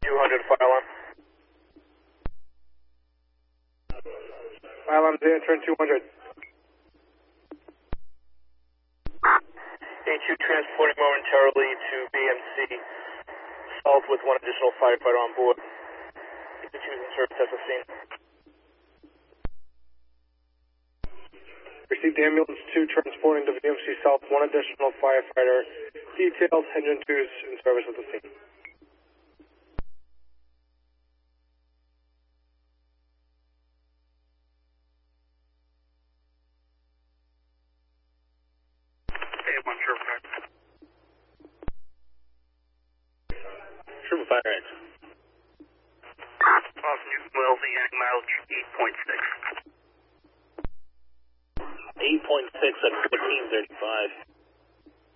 200 fire alarm. Fire alarm 0, turn 200. A2 transporting momentarily to BMC South with one additional firefighter on board. A2 is in service at the scene. Received ambulance 2 transporting to VMC South, one additional firefighter. Details, engine 2 is in service at the scene. A1 Trooper Fire. Trooper Fire X. Austin Newton Wells, Yang mileage 8.6. 8.6 at 1435.